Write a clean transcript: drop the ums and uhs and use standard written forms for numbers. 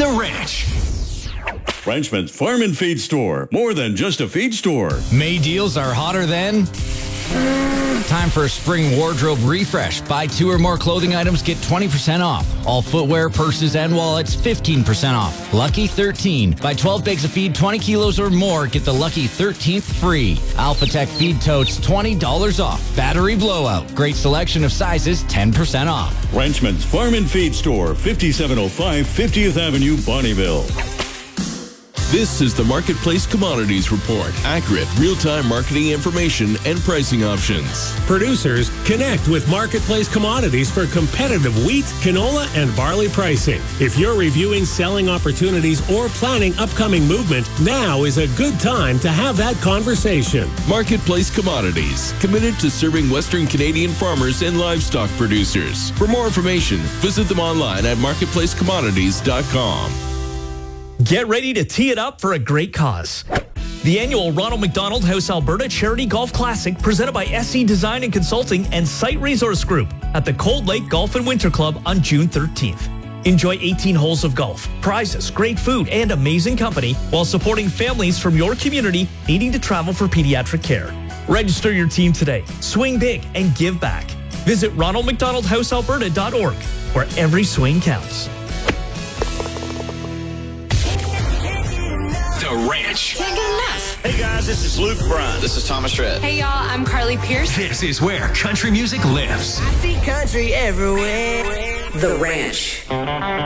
The Ranch. Frenchman's Farm and Feed Store. More than just a feed store. May deals are hotter than... Time for a spring wardrobe refresh. Buy 2 or more clothing items, get 20% off. All footwear, purses, and wallets, 15% off. Lucky 13. Buy 12 bags of feed, 20 kilos or more, get the Lucky 13th free. Alphatech feed totes, $20 off. Battery blowout. Great selection of sizes, 10% off. Frenchman's Farm and Feed Store, 5705 50th Avenue, Bonnyville. This is the Marketplace Commodities Report. Accurate, real-time marketing information and pricing options. Producers, connect with Marketplace Commodities for competitive wheat, canola, and barley pricing. If you're reviewing selling opportunities or planning upcoming movement, now is a good time to have that conversation. Marketplace Commodities, committed to serving Western Canadian farmers and livestock producers. For more information, visit them online at marketplacecommodities.com. Get ready to tee it up for a great cause. The annual Ronald McDonald House Alberta Charity Golf Classic, presented by SE Design and Consulting and Site Resource Group at the Cold Lake Golf and Winter Club on June 13th. Enjoy 18 holes of golf, prizes, great food, and amazing company while supporting families from your community needing to travel for pediatric care. Register your team today. Swing big and give back. Visit ronaldmcdonaldhousealberta.org, where every swing counts. The Ranch. Can't get enough. Hey guys, this is Luke Bryan. This is Thomas Shred. Hey y'all, I'm Carly Pierce. This is where country music lives. I see country everywhere. The Ranch.